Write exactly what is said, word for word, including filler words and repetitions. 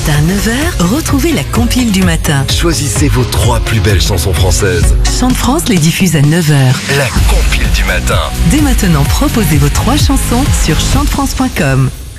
matin à neuf heures, retrouvez la compile du matin. Choisissez vos trois plus belles chansons françaises. Chante France les diffuse à neuf heures. La compile du matin. Dès maintenant, proposez vos trois chansons sur chante france point com.